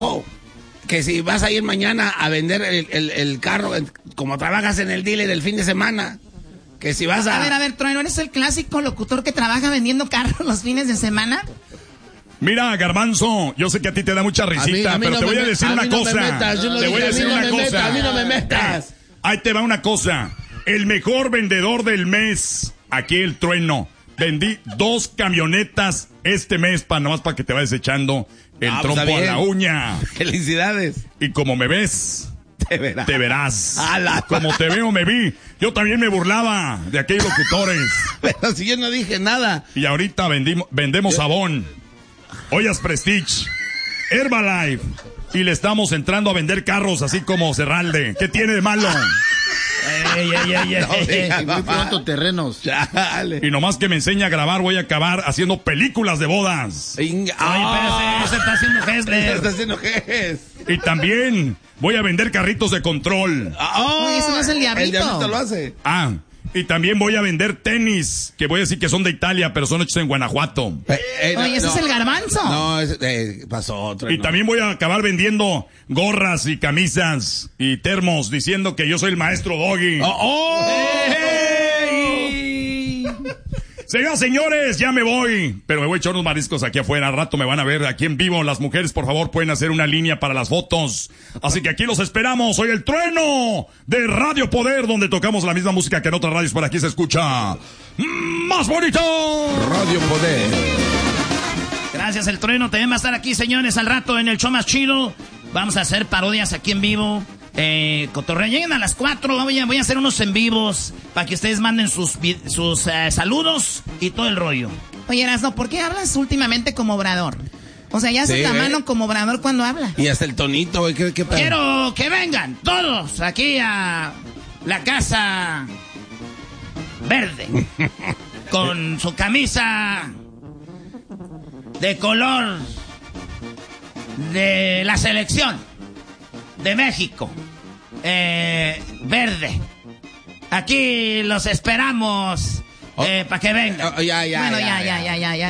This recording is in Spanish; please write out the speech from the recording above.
que si vas a ir mañana a vender el carro, como trabajas en el dealer el fin de semana, que si vas a... A ver, Trueno, ¿eres el clásico locutor que trabaja vendiendo carros los fines de semana? Mira, Garbanzo, yo sé que a ti te da mucha risita, pero te voy a decir una cosa. Te voy a decir una cosa. A mí no me metas. Ahí te va una cosa. El mejor vendedor del mes, aquí el Trueno. Vendí 2 camionetas este mes, nomás para que te vayas echando el trompo a la uña. Felicidades. Y como me ves, te verás. Como te veo, me vi. Yo también me burlaba de aquellos locutores. Pero si yo no dije nada. Y ahorita vendemos sabón, ollas Prestige, Herbalife. Y le estamos entrando a vender carros así como Cerralde. ¿Qué tiene de malo? Muy pronto terrenos. Chale. Y nomás que me enseñe a grabar, voy a acabar haciendo películas de bodas. Ay, espérate, se está haciendo Se está haciendo gestos. Y también voy a vender carritos de control. Eso no es el Diablito. El Diablito lo hace. Y también voy a vender tenis, que voy a decir que son de Italia, pero son hechos en Guanajuato. Oye, ese es el Garbanzo. No, pasó otro. Y también voy a acabar vendiendo gorras y camisas y termos, diciendo que yo soy el maestro Doggy. Señoras, señores, ya me voy, pero me voy a echar unos mariscos aquí afuera. Al rato me van a ver aquí en vivo. Las mujeres, por favor, pueden hacer una línea para las fotos. Así que aquí los esperamos. Soy el Trueno de Radio Poder, donde tocamos la misma música que en otras radios. Por aquí se escucha más bonito. Radio Poder. Gracias, el Trueno. También va a estar aquí, señores, al rato en el show más chido. Vamos a hacer parodias aquí en vivo. Cotorreo, lleguen a las 4. Voy a hacer unos en vivos para que ustedes manden sus saludos y todo el rollo. Oye, Erasno, ¿por qué hablas últimamente como Obrador? O sea, ya haces la mano como Obrador cuando habla. Y hasta el tonito, güey. Quiero que vengan todos aquí a la Casa Verde con su camisa de color de la selección de México, verde. Aquí los esperamos para que vengan. Ya.